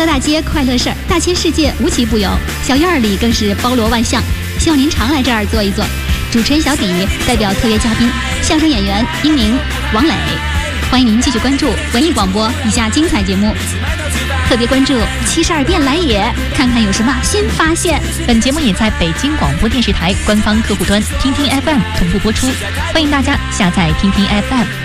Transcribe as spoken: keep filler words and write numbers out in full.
乐大街快乐事儿，大千世界无奇不有，小院儿里更是包罗万象。希望您常来这儿坐一坐。主持人小底代表特约嘉宾相声演员英明、王磊，欢迎您继续关注文艺广播以下精彩节目。特别关注七十二变来也，看看有什么新发现。 本节目也在北京广播电视台官方客户端听听 F M 同步播出，欢迎大家下载听听 F M。